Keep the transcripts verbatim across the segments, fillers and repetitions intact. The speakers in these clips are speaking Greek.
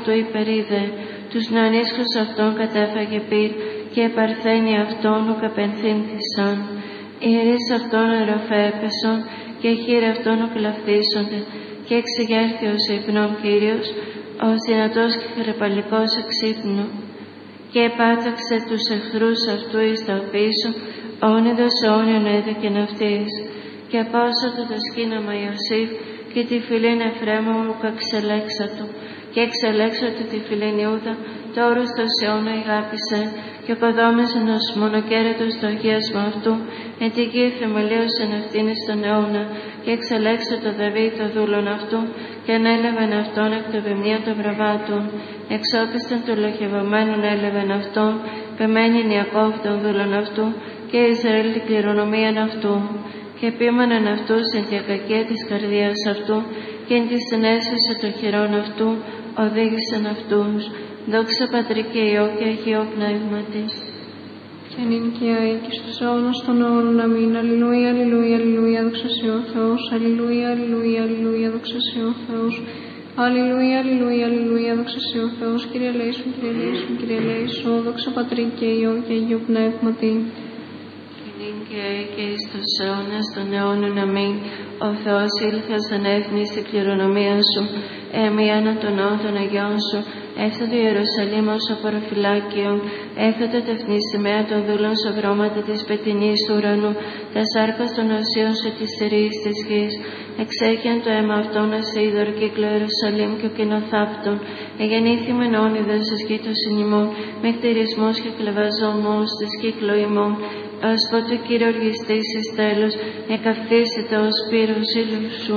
αυτού υπερίδε, τους νεονίσχους αυτών κατέφαγε πυρ, και επαρθένει αυτών ουκ επενθύμθησαν. Οι ιερείς αυτών αεροφέπεσον, και χείρε αυτών ουκ λαφθίσονται, και εξηγέρθη ως ύπνον Κύριος, ως δυνατός και χρεπαλικός εξύπνου. Και επάταξε τους εχθρούς αυτού εις τα πίσω, όνειδος αιώνιον έδωκεν αυτής. Και απόσωτο το σκήναμα Ιωσήφ, και τη φυλήν Εφραίμου ουκ εξελέξατο, και εξελέξατο τη φυλήν Ιούδα, το όρος το αιώνα ηγάπησε, και οικοδόμησεν ως μονοκέρατος το αγίασμα αυτού, εν τη γη θεμελίωσεν αυτήν εις τον αιώνα, και εξελέξε το Δαβίδ το δούλον αυτού, και ανέλαβεν αυτόν εκ το βημνίων των βραβάτων, εξόπιστον του λοχευωμένων έλαβεν αυτόν, πεμένην Ιακώβ των δούλων αυτού, και Ισραήλ την κληρονομίαν αυτού. Και επίμεναν αυτούς εν τη ακακία της καρδίας αυτού, και εν τη συνέστηση των χειρών αυτού, οδήγησαν αυτούς. Δόξα Πατρί και Υιό και Αγίο Πνεύματι. Και νυν και αεί και στους αιώνας των αιώνων. Αμήν. Αλληλούια, αλληλούια, αλληλούια, δόξα σοι ο Θεός. Αλληλούια, αλληλούια, αλληλούια, δόξα σοι ο Θεός. Αλληλούια, αλληλούια, αλληλούια, δόξα σοι ο Θεός. Κύριε ελέησον, Κύριε ελέησον, Κύριε ελέησον. Δόξα Πατρί και Υιό και Αγίο Πνεύματι. Και αεί και εις τους αιώνας των αιώνων. Αμήν. Ο Θεός ήλθε ως ανέθνη στην κληρονομία σου, εμίανα των ναών των Αγιών σου, έφτα το Ιερουσαλήμ ως απορροφυλάκιον, έφτα το τεθνή σημαία των δούλων σου βρώματα της πετεινής του ουρανού, τα σάρκα των οσίων σου της ειρήνης της γης. Εξέχειαν το αίμα αυτών ως είδωρ κύκλο Ιερουσαλήμ και ο κοινοθάπτων, εγεννήθημεν όνειδος εις γήτος ημών, με κτηρισμός και κλεβαζόμος της κύκλο ημών. Ως πότε Κύριε οργιστής εις τέλος, εκαυθήσετε ως πύρος ήλιου σου.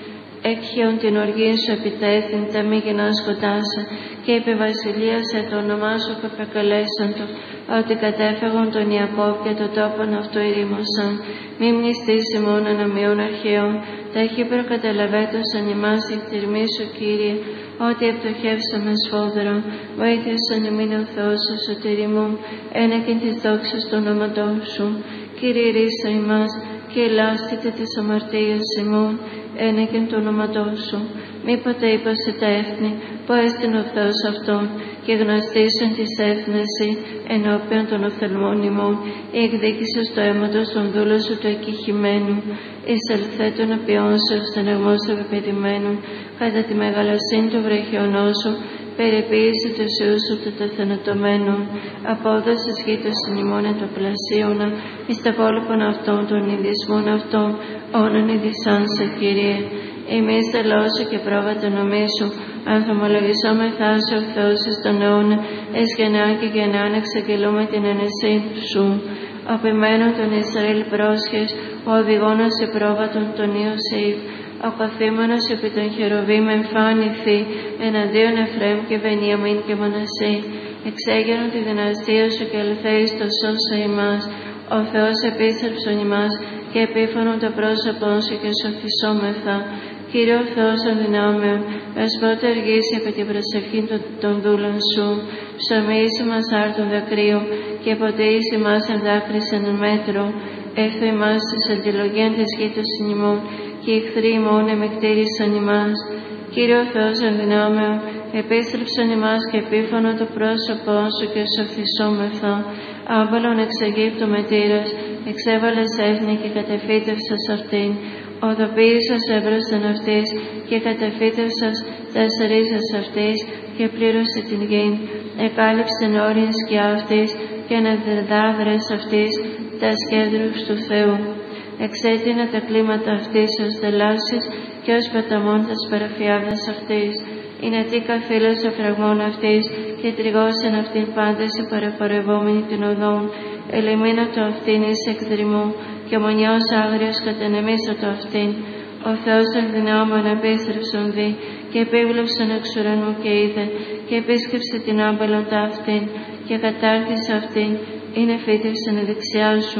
Έκχειον την οργή σου επιτέθην, τα μη γεννά σκοτάσα, και υπεβασιλίασε το όνομά σου που επεκαλέσαντο, ότι κατέφεγον τον Ιακώβ και το τόπον αυτό ηρήμωσαν. Μη μνηστείς ημών αναμειών αρχαίων, τα χει προκαταλαβέτωσαν ημάς η κτηρμή σου, Κύριε, ότι επτοχεύσαμε σφόδρα, βοήθησαν ημίν ο Θεός ο σωτηριμών, ένεκεν της δόξας του ονόματός σου. Κύριε ρίσα ημάς, και ελάστητε της αμαρτίας ημών, ένεκεν του ονόματός σου. Μήποτε είπασε τα έθνη, που έστειν ο Θεός αυτόν, και γνωστήσουν της έθνεση ενώπιον των οφθαλμών ημών, η εκδίκηση στο αίματος των δούλων σου του εκκυχημένου, εισελθέ των απειών σου στεναγμός του πεπαιδημένου, κατά τη μεγαλοσύνη του βραχιονός σου, περιποίηση του Ιού σου του τεθανατωμένων, απόδοση γήτος ημών εν το πλασίωνα, εις τα κόλπων αυτών των ειδισμών αυτών, όνων ειδισάν σε Κύριε. Εμείς τελώσου και πρόβατα νομίσου, ανθομολογησόμεθά σου ο Θεός εις τον αιώνα, εις γενεάν και γενεάν εξαγγελούμε την ενεσή σου. Απειμένων των Ισραήλ πρόσχες, ο οδηγώνας σε πρόβατον τον Ιωσήφ, ο καθήμενος επί των χεροβήμ εμφάνηθη, εναντίον Εφραίμ και Βενιαμίν και Μανασσή. Εξέγερον τη δυναστεία σου και ελθέης το σώσα ημάς. Ο Θεός επίστρεψον ημάς και επίφωνον το πρόσωπον σου και σωθησόμεθα. Κύριε ο Θεός των δυνάμεων, εσπότε αργήσει επί την προσευχή των, των δούλων σου, ψωμίσει μας άρτων δακρύων και ποτεήσει μας εν δάκρυς εν μέτρο, έφθω ημάς της αντιλογίαν της γήτος ημών, και οι εχθροί ημών εμεκτήρισαν ημάς. Κύριε ο Θεός των δυνάμεων, επίστρεψον ημάς και επίφωνο το πρόσωπό σου και σωθησόμεθα. Άβαλον εξ Αιγύπτου μετήρας, εξέβαλες έθνη και κατεφύτευσας αυτήν. Οδοποίησας έβρασαν αυτής και κατεφύτευσας τας ρίζας αυτής και πλήρωσε την γη. Εκάλυψεν όριν σκιά αυτής και αναδράδρες αυτής τας κέντρους του Θεού. Εξέτεινα τα κλίματα αυτής ως θελάσσης και ως ποταμών τας παραφιάδας αυτής. Είναι τι καθήλως ο φραγμών αυτής και τριγώσεν αυτήν πάντες οι παραπορευόμενοι την οδόν. Ελιμίνα το αυτήν εις εκδρυμού και μονιός άγριος κατενεμίσα το αυτήν. Ο Θεός των δυνάμεων επίστρεψον δι και επίβλεψον εξ ουρανού και είδε και επίσκεψε την άμπελον τα αυτήν και κατάρτισε αυτήν, είναι φύτευσεν δεξιά σου.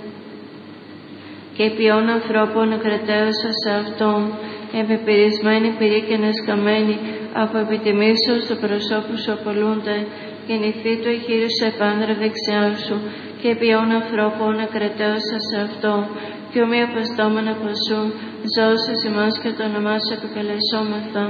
Και ποιόν ανθρώπων κρατέωσα σε αυτόν, εμπεπειρισμένοι πυρίκαινες καμένοι, από επιτιμήσεως του προσώπου σου απολούνται, γεννηθεί το εχείρι σου επάνδρα δεξιά σου, και ποιόν ανθρώπων κρατέωσα σε αυτόν, και ομοίω αποστόμεν από σου, ζώσες ημάς και το όνομά σου επικαλεσόμεθα,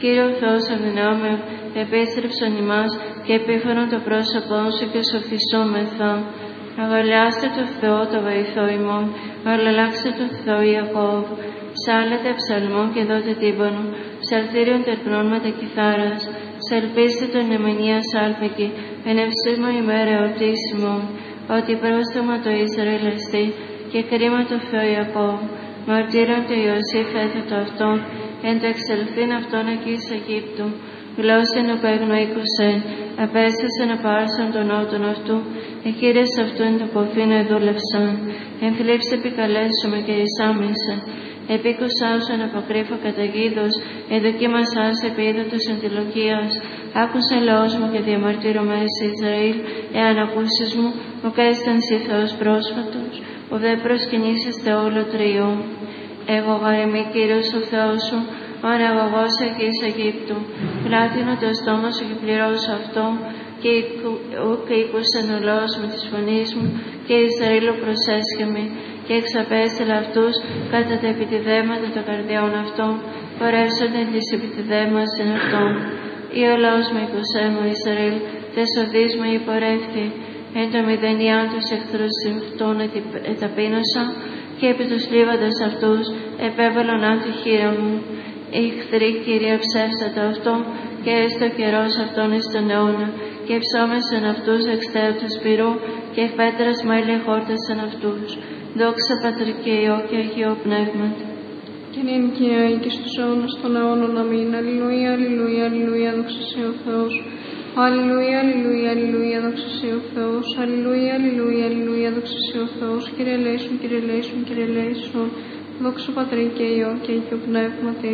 Κύριο Θεός αδυνάμεων, επέστρεψον ημάς και επίφανον το πρόσωπό σου και σοφισόμεθα. Αγαλιάστε το Θεό το βοηθό ημών, αλλαλάξτε το Θεό Ιακώβ. Ψάλετε ψαλμών και δότε τύμπανο, ψαλτήριον τερπνών με τα κιθάρας. Σελπίστε τον εμενία σάλπικη, εν ευσύμα ημέρα εορτήσιμον, ότι πρόστομα το Ισραήλ εστί και κρίμα το Θεό Ιακώβ. Μαρτύρον το Ιωσήφ έθετο αυτόν, εν το εξελθήν αυτόν εκεί εις Αιγύπτου. Γλώσσεν ο παίγνο οίκουσεν, απέστασεν απάρσαν τον νότον αυτού, εχείρες αυτού εν το κοφήν εδούλευσαν. Εν θλίψη επικαλέσουμε και εισάμισε. Επίκουσά σου εν αποκρύφω καταγίδος, εδοκίμασάς επί είδωτος αντιλογίας. Άκουσε λαός μου και διαμαρτύρομαι εις Ισραήλ, εάν ακούσεις μου, ο καίσταν σοι Θεός πρόσφατος, ο δε προσκυνήσεστε όλο τριό. Εγώ γαρεμή Κύριος ο Θεός σου, ο αναγωγός εκεί εις Αιγύπτου. Πλάτινο το στόμα σου και πληρώσω αυτό, και ουκ ήκουσεν ο λαός με της φωνής μου, και Ισραήλ προσέσχεμη, και εξαπέστειλα αυτούς κατά τα επιτιδέματα των καρδιών αυτών, πορεύσονται τις επιτιδέμας εν αυτών. Ή ο λαός με είκουσέ μου Ισραήλ, τες οδείς μου υπορεύθη, εν το μηδενιάν τους εχθρούς συμφτών εταπείνωσα, και επί τους λίβαντες αυτούς επέβαλον αν τη χείρα μου. Οι εχθροί Κύριε ψεύσατε αυτό, και έστω καιρός αυτόν εις τον αιώνα, και ψώμεσαν αυτούς εξτέου του σπυρού, και πέτρας μέλη χόρτασαν αυτούς. Δόξα Πατρί και Υιό και Αγίο Πνεύματι. Και νυν και αεί και στους αιώνας των αιώνων. Αμήν. Αλληλούια, αλληλούια, αλληλούια, δόξα σοι ο Θεός. Αλληλούια, αλληλούια, αλληλούια, δόξα σοι ο Θεός. Αλληλούια, αλληλούια, αλληλούια, δόξα σοι ο Θεός. Κύριε ελέησον, Κύριε ελέησον, Κύριε ελέησον. Δόξα Πατρί και Υιό και Αγίο Πνεύματι.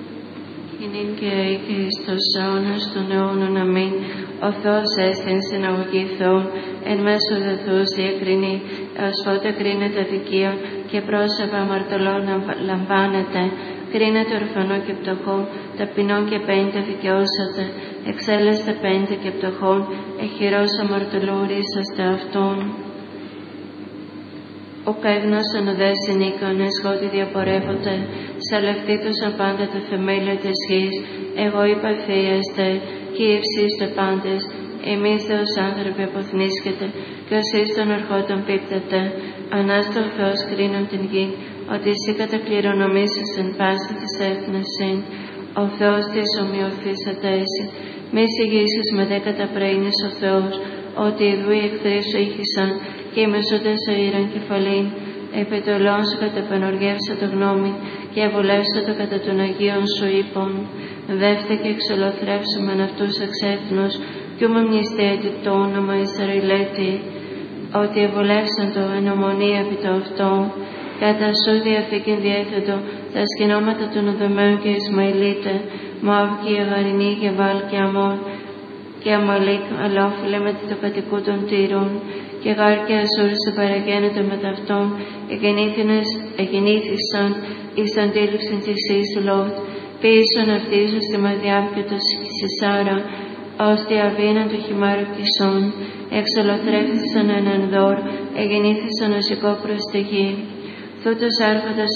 Και νυν και αεί και εις τους αιώνας των αιώνων. Αμήν. Ο Θεός έστειν συναγωγή Θεών, εν μέσω δεθούς διακρινεί, έως φώτε κρίνεται αδικίων και πρόσωπα αμαρτωλών λαμβάνεται. Κρίνεται ορφανό και πτωχό, ταπεινών και πέντε δικαιώσατε. Εξέλεστε πέντε και πτωχών, εχειρός αμαρτωλού ρίσαστε αυτόν. Ο καίγνωσον ουδέ συνήκον, εσχότι διαπορεύονται, σαλευτήτωσαν πάντα τα θεμέλια της γης. Εγώ είπα θείαστε, και υψίστε πάντες, εμείς δε ως άνθρωποι αποθνίσκετε, και ως εις των ορχότων πίπτετε. Ανάστα ο Θεός κρίνον την γη, ότι εσύ κατακληρονομήσεις εν πάση της έθνεσιν. Ο Θεός της ομοιωθήσατε εσύ, μη συγγύσεις με δε καταπραίνεις ο Θεός, ότι ειδού οι εχθροί σου ήχησαν, και οι μεσούντες ο ήραν κεφαλήν. Επί το λόγον σου καταπενοργεύσα το γνώμη, και αβολεύσα το κατά των Αγίων σου ύπων. Δεύτε και εξολοθρεύσομεν αυτούς εξέθνους, κι ούμε μνηστέτη το όνομα Ισραηλέτη, ότι αβολεύσαν το εν ομονία επί το αυτό. Κατά σου διαθήκην διέθετο τα σκηνώματα των Οδωμαίων και Ισμαηλίτε, Μωάβ και Αγαρινή, Γεβάλ και Αμών, και Αμαλίκ, αλόφιλε με το κατοικού των Τύρων, και Γάρ και Ασούρ σε παραγένετο με ταυτόν, εγεννήθησαν εις αντίληψην της εις Λότ, πίσον αυτίζουν στη Μαδιάβ και το Σισάρα, ως τη αβίναν του χυμάρου κισών, εξολοθρεύθησαν εν Ενδόρ, εγεννήθησαν ως οικόπρος στη γη. Τούτος άρχοντας